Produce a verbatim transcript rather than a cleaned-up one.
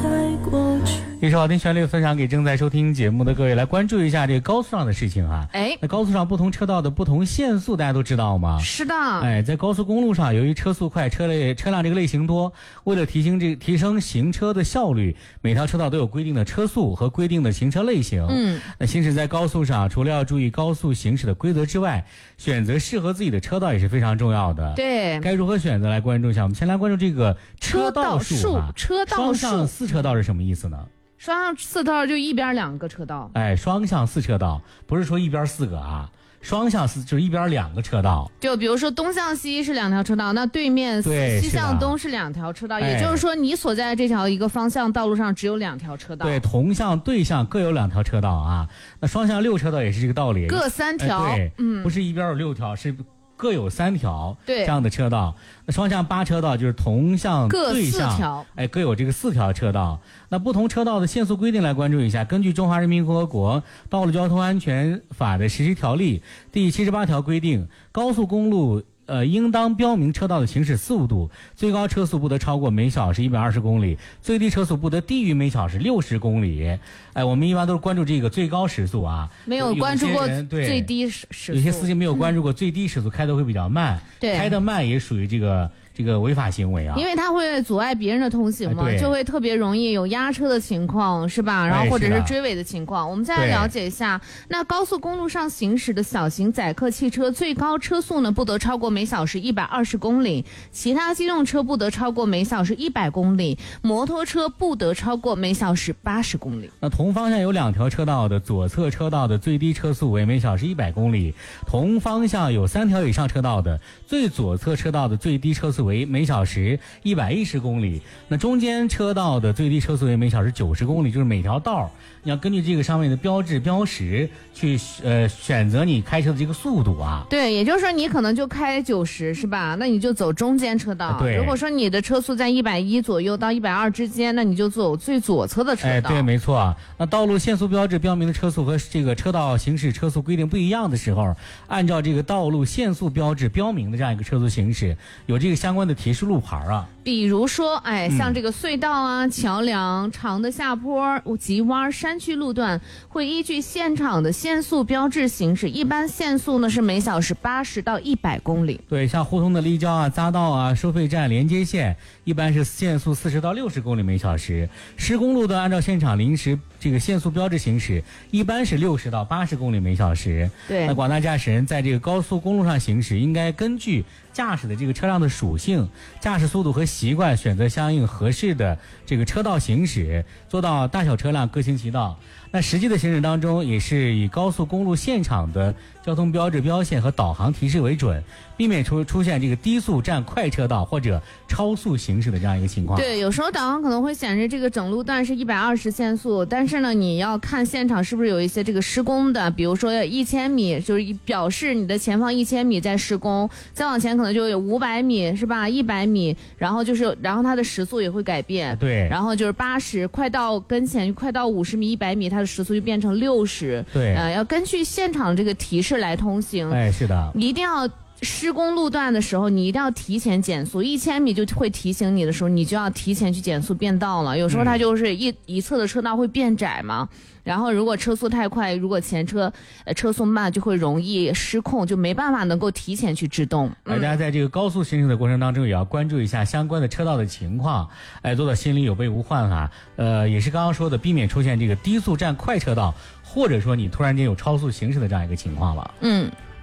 一首好听旋律分享给正在收听节目的各位，来关注一下这个高速上的事情啊。 哎， 那高速上不同车道的不同限速，大家都知道吗？ 是的。 哎，在高速公路上，由于车速快，车类车辆这个类型多，为了提升这提升行车的效率，每条车道都有规定的车速和规定的行车类型。 嗯， 那行驶在高速上，除了要注意高速行驶的规则之外，选择适合自己的车道也是非常重要的。 对， 该如何选择来关注一下？我们先来关注这个车道数啊， 车道数， 双向四车道是什么意思呢？ 双向四车道就一边两个车道。 哎，双向四车道不是说一边四个啊，双向四就是一边两个车道。 就比如说东向西是两条车道，那对面对西向东是两条车道， 也就是说你所在这条一个方向道路上只有两条车道。 对，同向对向各有两条车道啊。那双向六车道也是这个道理， 各三条。 哎、对， 嗯， 不是一边有六条，是各有三条对这样的车道。那双向八车道就是同向对向， 各四条， 哎，各有这个四条车道。那不同车道的限速规定来关注一下。根据《中华人民共和国道路交通安全法》的实施条例第七十八条规定，高速公路呃，应当标明车道的行驶速度，最高车速不得超过每小时一百二十公里，最低车速不得低于每小时六十公里。哎，我们一般都是关注这个最高时速啊， 没有关注过最低时速。 有些司机没有关注过最低时速，嗯、开的会比较慢， 对， 开的慢也属于这个。这个违法行为啊， 因为它会阻碍别人的通行嘛， 哎、 就会特别容易有压车的情况，是吧？然后或者是追尾的情况。哎、我们再来了解一下，那高速公路上行驶的小型载客汽车最高车速呢，不得超过每小时一百二十公里，其他机动车不得超过每小时一百公里，摩托车不得超过每小时八十公里。 那同方向有两条车道的左侧车道的最低车速为每小时一百公里，同方向有三条以上车道的最左侧车道的最低车速为每小时一百一十公里，那中间车道的最低车速为每小时九十公里，就是每条道你要根据这个上面的标志标识去呃选择你开车的这个速度啊。 对，也就是说你可能就开九十是吧？那你就走中间车道。 对。 如果说你的车速在一百一左右到一百二之间，那你就走最左侧的车道。 哎，对，没错。那道路限速标志标明的车速和这个车道行驶车速规定不一样的时候，按照这个道路限速标志标明的这样一个车速行驶，有这个相关的提示路牌啊。 比如说，哎，像这个隧道啊、嗯、桥梁、长的下坡、急弯、山区路段，会依据现场的限速标志行驶。一般限速呢是每小时八十到一百公里。 对，像胡同的立交啊、匝道啊、收费站、连接线，一般是限速四十到六十公里每小时。施工路段按照现场临时这个限速标志行驶，一般是六十到八十公里每小时。 对， 那广大驾驶人在这个高速公路上行驶，应该根据驾驶的这个车辆的属性、驾驶速度和习惯，选择相应合适的这个车道行驶，做到大小车辆各行其道。那实际的行驶当中，也是以高速公路现场的交通标志标线和导航提示为准，避免出出现这个低速占快车道或者超速行驶的这样一个情况。 对，有时候导航可能会显示这个整路段是一百二十限速，但是呢，你要看现场是不是有一些这个施工的，比如说一千米，就是表示你的前方一千米在施工，再往前可能就有五百米，是吧？一百米，然后就是，然后它的时速也会改变。 对， 然后就是八十，快到跟前，快到五十米、一百米，它的时速就变成六十。 对， 呃，要根据现场这个提示来通行。 哎，是的， 一定要施工路段的时候，你一定要提前减速，一千米就会提醒你的时候，你就要提前去减速变道了。有时候它就是一、嗯、一侧的车道会变窄嘛，然后如果车速太快，如果前车呃车速慢，就会容易失控，就没办法能够提前去制动。 大家在这个高速行驶的过程当中，也要关注一下相关的车道的情况，哎，做到心里有备无患哈。呃，也是刚刚说的，避免出现这个低速占快车道，或者说你突然间有超速行驶的这样一个情况了。 嗯。